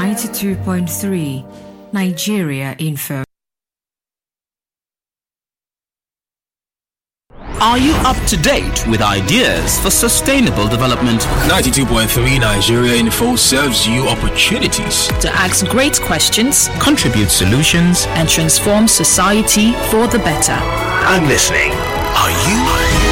92.3 Nigeria Info. Are you up to date with ideas for sustainable development? 92.3 Nigeria Info serves you opportunities to ask great questions, contribute solutions, and transform society for the better. I'm listening. Are you?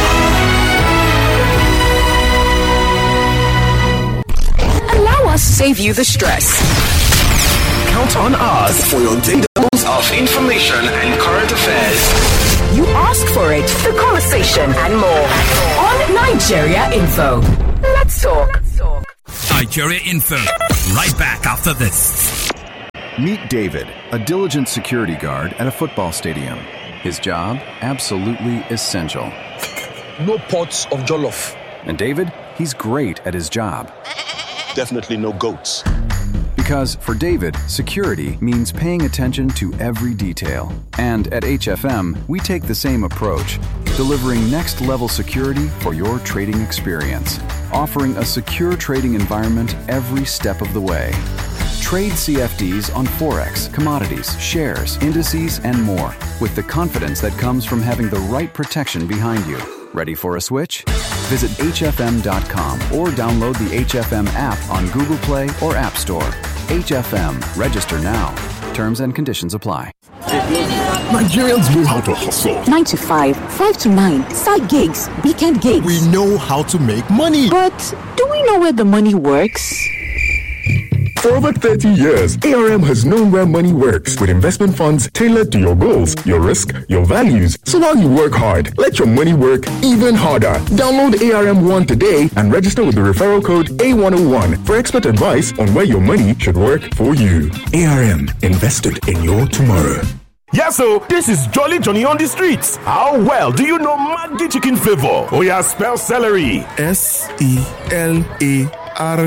Allow us to save you the stress. Count on us for your daily dose of information and current affairs. You ask for it, the conversation, and more on Nigeria Info. Let's talk. Nigeria Info. Right back after this. Meet David, a diligent security guard at a football stadium. His job, absolutely essential. No pots of jollof. And David, he's great at his job. Definitely no goats. Because for David, security means paying attention to every detail. And at HFM, we take the same approach, delivering next-level security for your trading experience, offering a secure trading environment every step of the way. Trade CFDs on Forex, commodities, shares, indices, and more, with the confidence that comes from having the right protection behind you. Ready for a switch? Visit hfm.com or download the HFM app on Google Play or App Store. HFM. Register now. Terms and conditions apply. Nigerians know how to hustle. 9 to 5, 5 to 9, side gigs, weekend gigs. We know how to make money. But do we know where the money works? For over 30 years, ARM has known where money works with investment funds tailored to your goals, your risk, your values. So while you work hard, let your money work even harder. Download ARM One today and register with the referral code A101 for expert advice on where your money should work for you. ARM, invested in your tomorrow. Yeah, so this is Jolly Johnny on the streets. How well do you know Maggi chicken flavor? Oh yeah, spell celery. SELARIE.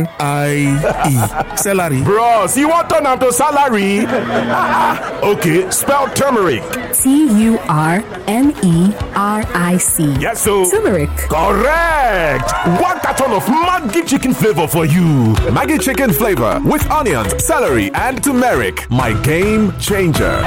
Celery. Bros, you want to turn to salary? Okay, spell turmeric. TURMERIC. Yes, so turmeric. Correct. One carton of Maggi chicken flavor for you. Maggi chicken flavor with onions, celery, and turmeric. My game changer.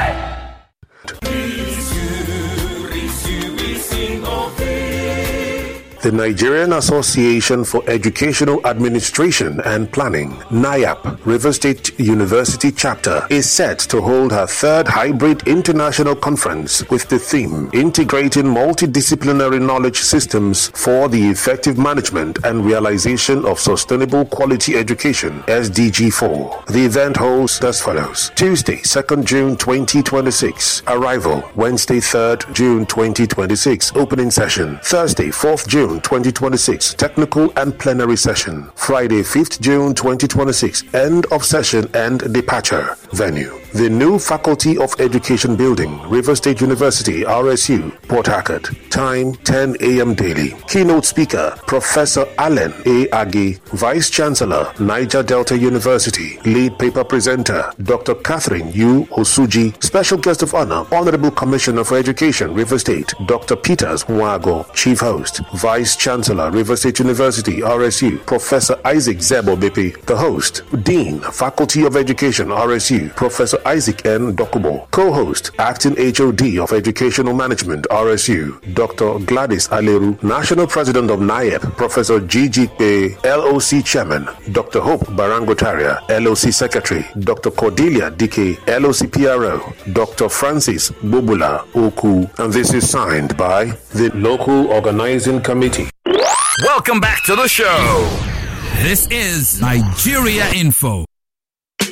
The Nigerian Association for Educational Administration and Planning, NIAP, River State University Chapter, is set to hold her third hybrid international conference with the theme Integrating Multidisciplinary Knowledge Systems for the Effective Management and Realization of Sustainable Quality Education, SDG 4. The event holds as follows: Tuesday, 2nd June 2026, arrival, Wednesday, 3rd June 2026, opening session, Thursday, 4th June 2026, technical and plenary session, Friday, 5th June 2026, end of session and departure. Venue: the new Faculty of Education building, River State University, RSU, Port Harcourt. Time 10 a.m. daily. Keynote speaker, Professor Allen A. Agi, Vice Chancellor, Niger Delta University. Lead paper presenter, Dr. Catherine U. Osuji. Special guest of honor, Honorable Commissioner for Education, River State, Dr. Peters Mwago. Chief host, Vice Chancellor, River State University, RSU, Professor Isaac Zebo Bepe. The host, Dean, Faculty of Education, RSU, Professor Isaac N. Dokubo. Co-host, Acting HOD of Educational Management, RSU, Dr. Gladys Aleru. National President of NIAP, Professor Gigi Pe, LOC Chairman, Dr. Hope Barangotaria, LOC Secretary, Dr. Cordelia Dike, LOC PRO, Dr. Francis Bobula Oku, and this is signed by the local organizing committee. Welcome back to the show. This is Nigeria Info.